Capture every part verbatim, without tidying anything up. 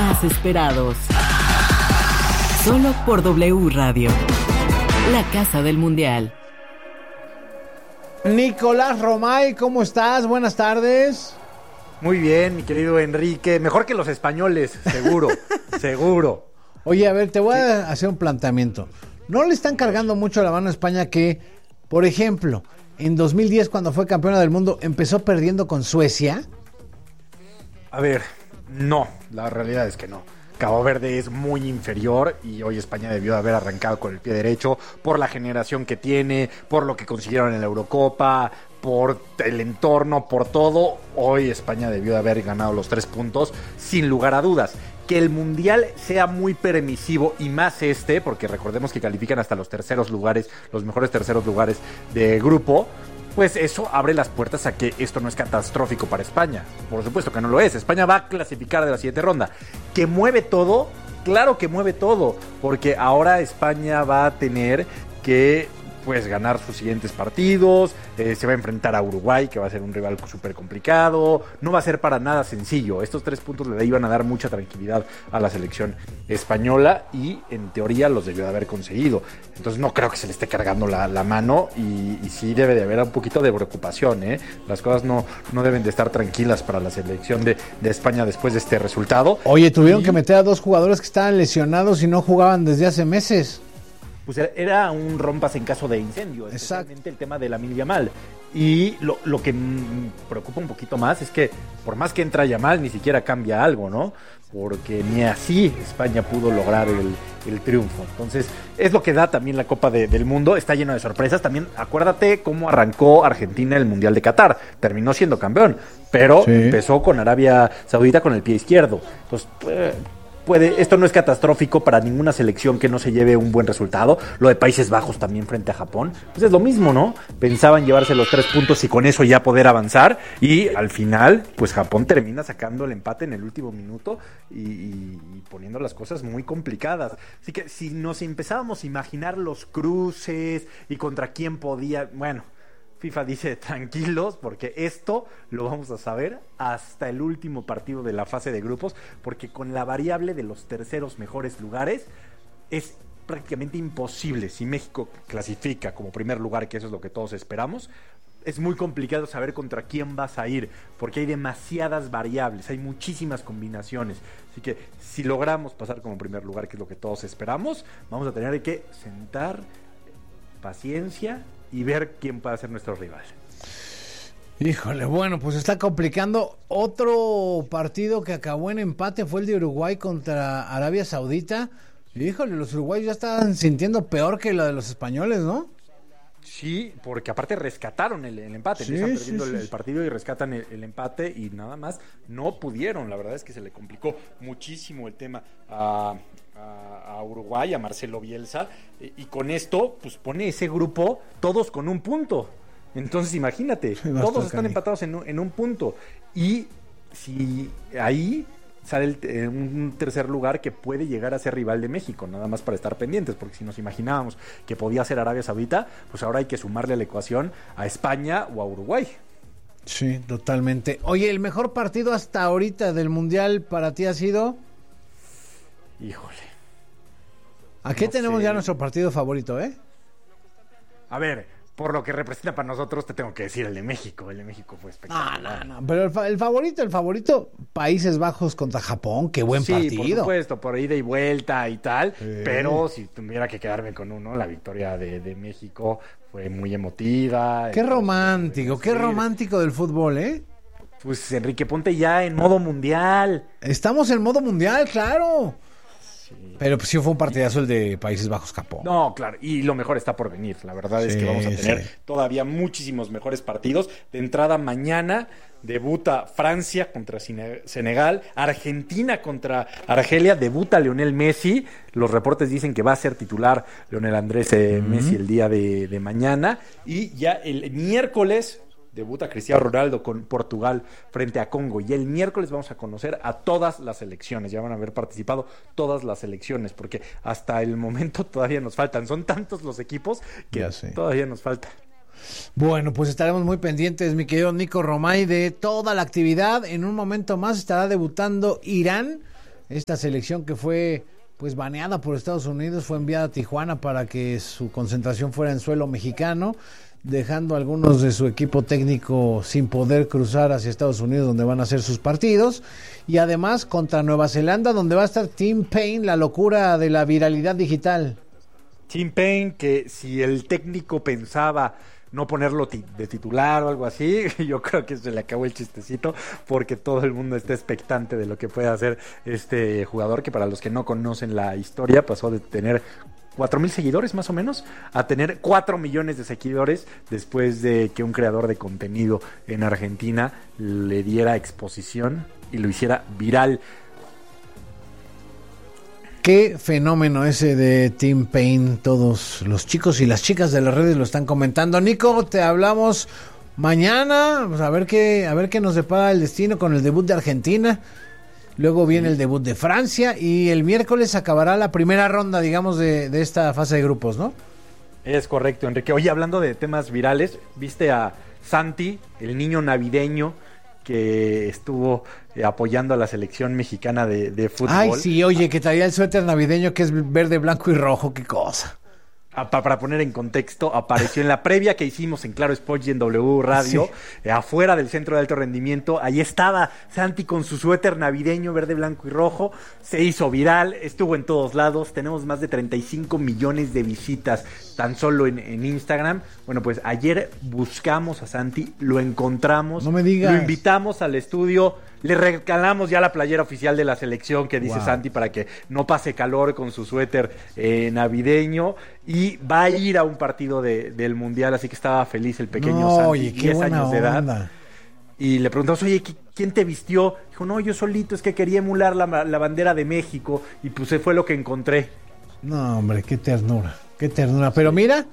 más esperados. Solo por W Radio, la casa del mundial. Nicolás Romay, ¿cómo estás? Buenas tardes. Muy bien, mi querido Enrique. Mejor que los españoles, seguro, seguro. Oye, a ver, te voy a hacer un planteamiento. ¿No le están cargando mucho la mano a España que, por ejemplo, en dos mil diez, cuando fue campeona del mundo, empezó perdiendo con Suecia? A ver, no, la realidad es que no. Cabo Verde es muy inferior y hoy España debió de haber arrancado con el pie derecho por la generación que tiene, por lo que consiguieron en la Eurocopa, por el entorno, por todo. Hoy España debió de haber ganado los tres puntos sin lugar a dudas. Que el Mundial sea muy permisivo y más este, porque recordemos que califican hasta los terceros lugares, los mejores terceros lugares de grupo, pues eso abre las puertas a que esto no es catastrófico para España. Por supuesto que no lo es. España va a clasificar de la siguiente ronda. ¿Que mueve todo? Claro que mueve todo, porque ahora España va a tener que pues ganar sus siguientes partidos, eh, se va a enfrentar a Uruguay, que va a ser un rival súper complicado, no va a ser para nada sencillo. Estos tres puntos le iban a dar mucha tranquilidad a la selección española y en teoría los debió de haber conseguido. Entonces no creo que se le esté cargando la, la mano y, y sí debe de haber un poquito de preocupación, ¿eh? Las cosas no, no deben de estar tranquilas para la selección de, de España después de este resultado. Oye, tuvieron y... que meter a dos jugadores que estaban lesionados y no jugaban desde hace meses. Pues era un rompas en caso de incendio, especialmente el tema de Lamine Yamal. Y lo, lo que me preocupa un poquito más es que por más que entra Yamal, ni siquiera cambia algo, ¿no? Porque ni así España pudo lograr el, el triunfo. Entonces, es lo que da también la Copa de, del Mundo. Está lleno de sorpresas. También acuérdate cómo arrancó Argentina el Mundial de Qatar. Terminó siendo campeón, pero sí. Empezó con Arabia Saudita con el pie izquierdo. Entonces, pues... Puede, esto no es catastrófico para ninguna selección que no se lleve un buen resultado. Lo de Países Bajos también frente a Japón, pues es lo mismo, ¿no? Pensaban llevarse los tres puntos y con eso ya poder avanzar. Y al final, pues Japón termina sacando el empate en el último minuto y, y, y poniendo las cosas muy complicadas. Así que si nos empezábamos a imaginar los cruces y contra quién podía... Bueno... FIFA dice tranquilos porque esto lo vamos a saber hasta el último partido de la fase de grupos, porque con la variable de los terceros mejores lugares es prácticamente imposible. Si México clasifica como primer lugar, que eso es lo que todos esperamos, es muy complicado saber contra quién vas a ir, porque hay demasiadas variables, hay muchísimas combinaciones. Así que si logramos pasar como primer lugar, que es lo que todos esperamos, vamos a tener que sentar paciencia y ver quién puede ser nuestro rival. Híjole, bueno, pues está complicando. Otro partido que acabó en empate fue el de Uruguay contra Arabia Saudita. Híjole, los uruguayos ya estaban sintiendo peor que lo de los españoles, ¿no? Sí, porque aparte rescataron el, el empate, sí, empiezan sí, perdiendo sí, el, sí. el partido y rescatan el, el empate y nada más no pudieron. La verdad es que se le complicó muchísimo el tema a, a, a Uruguay, a Marcelo Bielsa, y, y con esto pues pone ese grupo todos con un punto. Entonces imagínate, sí, todos están cariño. empatados en un, en un punto y si ahí sale el, eh, un tercer lugar que puede llegar a ser rival de México, nada más para estar pendientes, porque si nos imaginábamos que podía ser Arabia Saudita, pues ahora hay que sumarle a la ecuación a España o a Uruguay. Sí, totalmente. Oye, ¿el mejor partido hasta ahorita del Mundial para ti ha sido? Híjole. Aquí no tenemos sé. ya nuestro partido favorito, ¿eh? A ver... Por lo que representa para nosotros, te tengo que decir el de México. El de México fue espectacular. No, no, no. Pero el, fa- el favorito, el favorito, Países Bajos contra Japón. Qué buen sí, partido. Sí, por supuesto, por ida y vuelta y tal. Sí. Pero si tuviera que quedarme con uno, la victoria de, de México fue muy emotiva. Qué romántico, qué romántico del fútbol, ¿eh? Pues, Enrique, ponte ya en modo mundial. Estamos en modo mundial, claro. Sí. Pero pues sí fue un partidazo el de Países Bajos-Japón. No, claro, y lo mejor está por venir. La verdad sí, es que vamos a tener sí. todavía muchísimos mejores partidos. De entrada mañana debuta Francia contra Senegal, Argentina contra Argelia, debuta Lionel Messi. Los reportes dicen que va a ser titular Lionel Andrés eh, uh-huh. Messi el día de, de mañana. Y ya el miércoles debuta Cristiano Ronaldo con Portugal frente a Congo. Y el miércoles vamos a conocer a todas las selecciones. Ya van a haber participado todas las selecciones, porque hasta el momento todavía nos faltan. Son tantos los equipos que todavía nos falta. Bueno, pues estaremos muy pendientes, mi querido Nico Romay, de toda la actividad. En un momento más estará debutando Irán esta selección que fue pues baneada por Estados Unidos, fue enviada a Tijuana para que su concentración fuera en suelo mexicano, dejando a algunos de su equipo técnico sin poder cruzar hacia Estados Unidos, donde van a hacer sus partidos, y además contra Nueva Zelanda, donde va a estar Tim Payne, la locura de la viralidad digital. Tim Payne, que si el técnico pensaba no ponerlo ti- de titular o algo así, yo creo que se le acabó el chistecito, porque todo el mundo está expectante de lo que puede hacer este jugador, que para los que no conocen la historia, pasó de tener cuatro mil seguidores más o menos a tener cuatro millones de seguidores después de que un creador de contenido en Argentina le diera exposición y lo hiciera viral. Qué fenómeno ese de Tim Payne. Todos los chicos y las chicas de las redes lo están comentando. Nico, te hablamos mañana, pues a ver qué, a ver qué nos depara el destino con el debut de Argentina. Luego viene el debut de Francia y el miércoles acabará la primera ronda, digamos, de, de esta fase de grupos, ¿no? Es correcto, Enrique. Oye, hablando de temas virales, ¿viste a Santi, el niño navideño que estuvo eh, apoyando a la selección mexicana de, de fútbol? Ay, sí, oye, que traía el suéter navideño que es verde, blanco y rojo, qué cosa. Para poner en contexto, apareció en la previa que hicimos en Claro Sports y en W Radio, sí. eh, afuera del centro de alto rendimiento. Ahí estaba Santi con su suéter navideño verde, blanco y rojo. Se hizo viral, estuvo en todos lados. Tenemos más de treinta y cinco millones de visitas tan solo en, en Instagram. Bueno, pues ayer buscamos a Santi, lo encontramos. No me digas. Lo invitamos al estudio. Le regalamos ya la playera oficial de la selección que dice wow. Santi, para que no pase calor con su suéter eh, navideño, y va a ir a un partido de, del Mundial, así que estaba feliz el pequeño no, Santi, oye, diez años de edad. Onda. Y le preguntamos, oye, ¿quién te vistió? Dijo, no, yo solito, es que quería emular la, la bandera de México, y pues fue lo que encontré. No, hombre, qué ternura, qué ternura. Pero mira,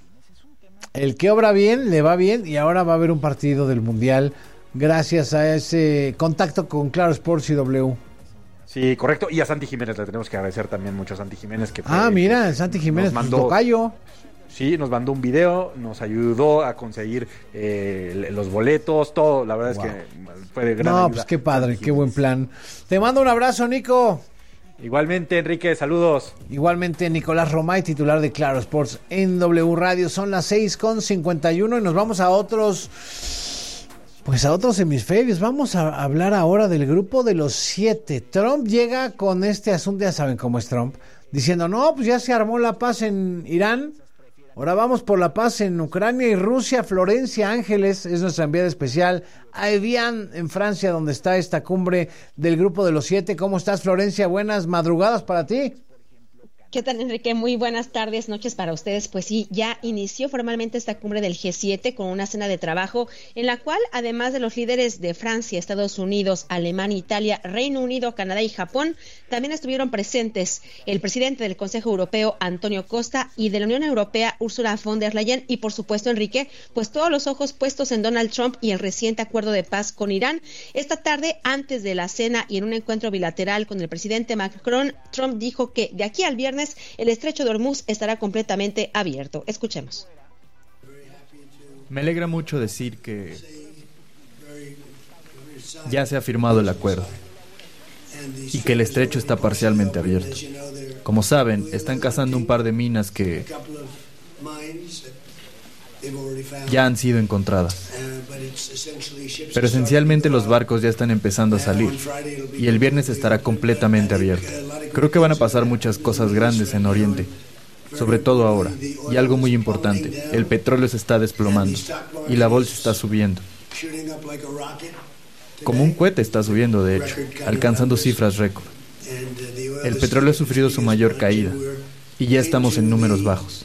el que obra bien, le va bien, y ahora va a haber un partido del Mundial gracias a ese contacto con Claro Sports y W. Sí, correcto. Y a Santi Jiménez le tenemos que agradecer también mucho a Santi Jiménez. Que fue, ah, mira, que Santi Jiménez, nos mandó, tocayo. Sí, nos mandó un video, nos ayudó a conseguir eh, los boletos, todo. La verdad wow. es que fue de gran No, ayuda. Pues qué padre, qué buen plan. Te mando un abrazo, Nico. Igualmente, Enrique, saludos. Igualmente, Nicolás Romay, titular de Claro Sports en W Radio. Son las seis con cincuenta y uno y nos vamos a otros... Pues a otros hemisferios. Vamos a hablar ahora del grupo de los siete. Trump llega con este asunto, ya saben cómo es Trump, diciendo, no, pues ya se armó la paz en Irán, ahora vamos por la paz en Ucrania y Rusia. Florencia Ángeles es nuestra enviada especial a Evian, en Francia, donde está esta cumbre del grupo de los siete. ¿Cómo estás, Florencia? Buenas madrugadas para ti. ¿Qué tal, Enrique? Muy buenas tardes, noches para ustedes. Pues sí, ya inició formalmente esta cumbre del G siete con una cena de trabajo en la cual, además de los líderes de Francia, Estados Unidos, Alemania, Italia, Reino Unido, Canadá y Japón, también estuvieron presentes el presidente del Consejo Europeo, Antonio Costa, y de la Unión Europea, Ursula von der Leyen, y por supuesto, Enrique, pues todos los ojos puestos en Donald Trump y el reciente acuerdo de paz con Irán. Esta tarde, antes de la cena y en un encuentro bilateral con el presidente Macron, Trump dijo que de aquí al viernes el estrecho de Hormuz estará completamente abierto. Escuchemos. Me alegra mucho decir que ya se ha firmado el acuerdo y que el estrecho está parcialmente abierto. Como saben, están cazando un par de minas que ya han sido encontradas. Pero esencialmente los barcos ya están empezando a salir y el viernes estará completamente abierto. Creo que van a pasar muchas cosas grandes en Oriente, sobre todo ahora. Y algo muy importante, el petróleo se está desplomando y la bolsa está subiendo. Como un cohete está subiendo, de hecho, alcanzando cifras récord. El petróleo ha sufrido su mayor caída y ya estamos en números bajos.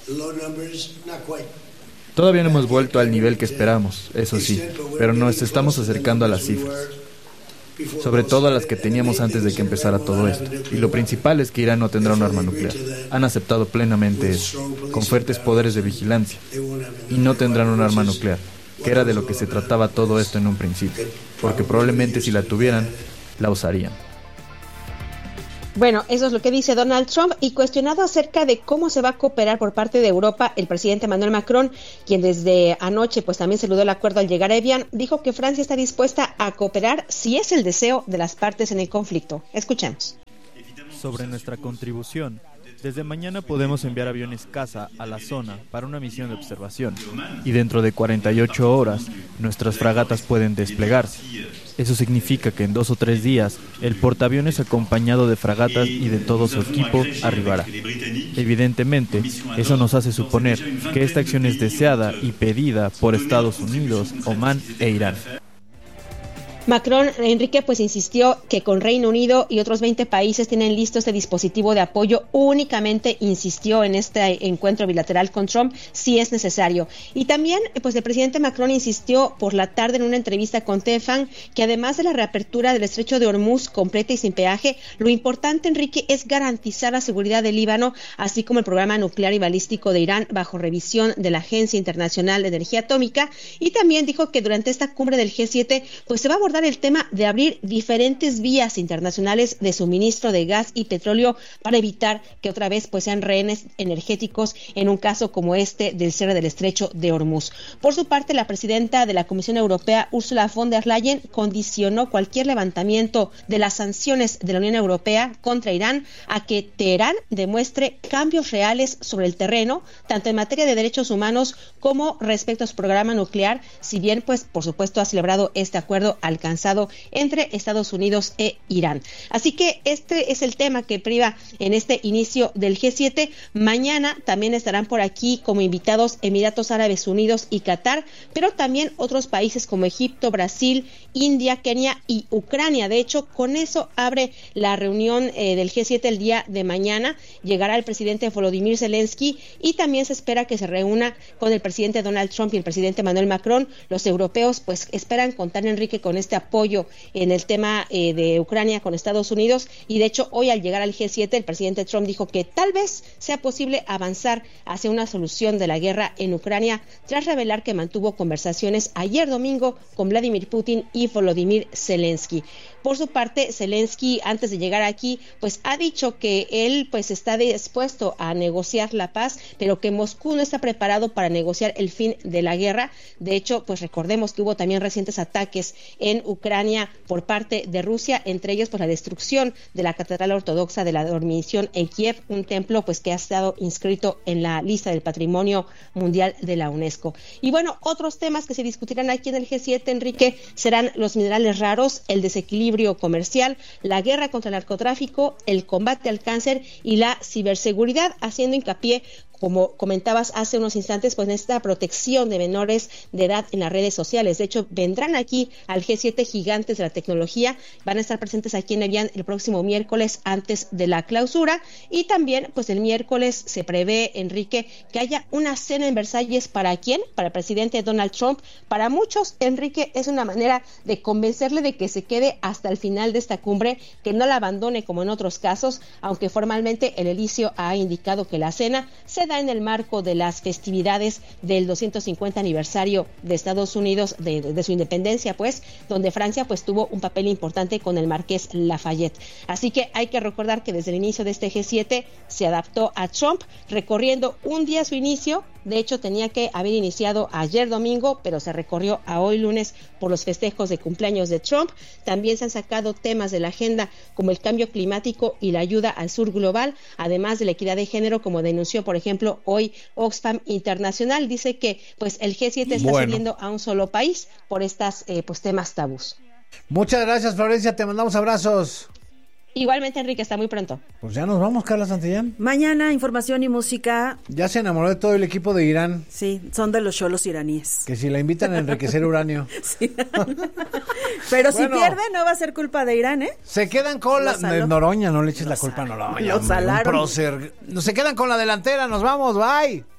Todavía no hemos vuelto al nivel que esperamos, eso sí, pero nos estamos acercando a las cifras, sobre todo a las que teníamos antes de que empezara todo esto. Y lo principal es que Irán no tendrá un arma nuclear. Han aceptado plenamente eso, con fuertes poderes de vigilancia, y no tendrán un arma nuclear, que era de lo que se trataba todo esto en un principio, porque probablemente si la tuvieran, la usarían. Bueno, eso es lo que dice Donald Trump, y cuestionado acerca de cómo se va a cooperar por parte de Europa, el presidente Emmanuel Macron, quien desde anoche pues también saludó el acuerdo al llegar a Evian, dijo que Francia está dispuesta a cooperar si es el deseo de las partes en el conflicto. Escuchemos. Sobre nuestra contribución, desde mañana podemos enviar aviones caza a la zona para una misión de observación, y dentro de cuarenta y ocho horas nuestras fragatas pueden desplegarse. Eso significa que en dos o tres días el portaaviones acompañado de fragatas y de todo su equipo arribará. Evidentemente, eso nos hace suponer que esta acción es deseada y pedida por Estados Unidos, Omán e Irán. Macron, Enrique, pues insistió que con Reino Unido y otros veinte países tienen listo este dispositivo de apoyo. Únicamente insistió en este encuentro bilateral con Trump si es necesario. Y también, pues el presidente Macron insistió por la tarde en una entrevista con Tefan que además de la reapertura del estrecho de Hormuz completa y sin peaje, lo importante, Enrique, es garantizar la seguridad del Líbano, así como el programa nuclear y balístico de Irán bajo revisión de la Agencia Internacional de Energía Atómica. Y también dijo que durante esta cumbre del G siete, pues se va a abordar el tema de abrir diferentes vías internacionales de suministro de gas y petróleo para evitar que otra vez pues sean rehenes energéticos en un caso como este del cierre del estrecho de Hormuz. Por su parte, la presidenta de la Comisión Europea, Ursula von der Leyen, condicionó cualquier levantamiento de las sanciones de la Unión Europea contra Irán a que Teherán demuestre cambios reales sobre el terreno, tanto en materia de derechos humanos como respecto a su programa nuclear, si bien pues por supuesto ha celebrado este acuerdo alcanzado entre Estados Unidos e Irán. Así que este es el tema que priva en este inicio del G siete. Mañana también estarán por aquí como invitados Emiratos Árabes Unidos y Qatar, pero también otros países como Egipto, Brasil, India, Kenia y Ucrania. De hecho, con eso abre la reunión eh, del G siete el día de mañana. Llegará el presidente Volodymyr Zelensky y también se espera que se reúna con el presidente Donald Trump y el presidente Emmanuel Macron. Los europeos pues esperan contar, Enrique, con este apoyo en el tema eh, de Ucrania con Estados Unidos, y de hecho hoy al llegar al G siete el presidente Trump dijo que tal vez sea posible avanzar hacia una solución de la guerra en Ucrania tras revelar que mantuvo conversaciones ayer domingo con Vladimir Putin y Volodymyr Zelensky. Por su parte, Zelensky, antes de llegar aquí, pues ha dicho que él pues está dispuesto a negociar la paz, pero que Moscú no está preparado para negociar el fin de la guerra. De hecho, pues recordemos que hubo también recientes ataques en Ucrania por parte de Rusia, entre ellos pues la destrucción de la Catedral Ortodoxa de la Dormición en Kiev, un templo pues que ha estado inscrito en la lista del Patrimonio Mundial de la UNESCO. Y bueno, otros temas que se discutirán aquí en el G siete, Enrique, serán los minerales raros, el desequilibrio comercial, la guerra contra el narcotráfico, el combate al cáncer y la ciberseguridad, haciendo hincapié, como comentabas hace unos instantes, pues en esta protección de menores de edad en las redes sociales. De hecho, vendrán aquí al G siete gigantes de la tecnología, van a estar presentes aquí en Evian el próximo miércoles antes de la clausura, y también pues el miércoles se prevé, Enrique, que haya una cena en Versalles. ¿Para quién? Para el presidente Donald Trump. Para muchos, Enrique, es una manera de convencerle de que se quede hasta el final de esta cumbre, que no la abandone como en otros casos, aunque formalmente el edilicio ha indicado que la cena se da en el marco de las festividades del doscientos cincuenta aniversario de Estados Unidos, de, de, de su independencia, pues, donde Francia pues tuvo un papel importante con el Marqués Lafayette. Así que hay que recordar que desde el inicio de este G siete se adaptó a Trump, recorriendo un día su inicio. De hecho, tenía que haber iniciado ayer domingo, pero se recorrió a hoy lunes por los festejos de cumpleaños de Trump. También se han sacado temas de la agenda como el cambio climático y la ayuda al sur global, además de la equidad de género, como denunció, por ejemplo, hoy Oxfam Internacional. Dice que pues el G siete está bueno. cediendo a un solo país por estas eh, pues temas tabús. Muchas gracias, Florencia, te mandamos abrazos. Igualmente, Enrique, hasta muy pronto. Pues ya nos vamos, Carla Santillán. Mañana, información y música. Ya se enamoró de todo el equipo de Irán. Sí, son de los cholos iraníes. Que si la invitan a enriquecer uranio. Sí. Pero Bueno, si pierde, no va a ser culpa de Irán, ¿eh? Se quedan con la... saló. Noroña, no le eches Lo la culpa a sal- Noroña. lo hombre, salaron. un prócer. Se quedan con la delantera, nos vamos, bye.